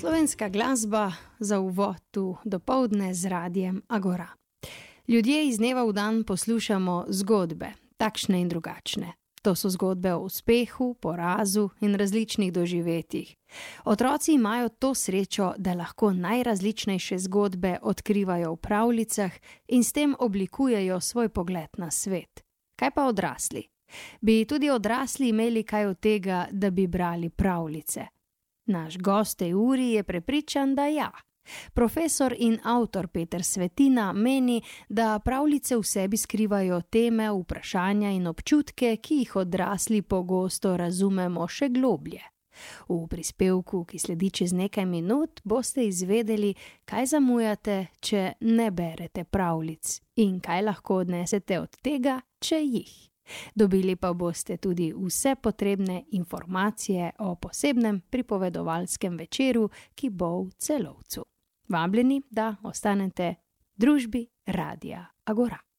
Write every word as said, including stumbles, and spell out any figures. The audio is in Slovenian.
Slovenska glasba za uvod v dopoldne z radijem Agora. Ljudje iz dneva v dan poslušamo zgodbe, takšne in drugačne. To so zgodbe o uspehu, porazu in različnih doživetjih. Otroci imajo to srečo, da lahko najrazličnejše zgodbe odkrivajo v pravljicah in s tem oblikujejo svoj pogled na svet. Kaj pa odrasli? Bi tudi odrasli imeli kaj od tega, da bi brali pravljice? Naš gost tej uri je prepričan, da ja. Profesor in avtor Peter Svetina meni, da pravljice v sebi skrivajo teme, vprašanja in občutke, ki jih odrasli pogosto razumemo še globlje. V prispevku, ki sledi čez nekaj minut, boste izvedeli, kaj zamujate, če ne berete pravljic in kaj lahko odnesete od tega, če jih. Dobili pa boste tudi vse potrebne informacije o posebnem pripovedovalskem večeru, ki bo v Celovcu. Vabljeni, da ostanete v družbi Radia Agora.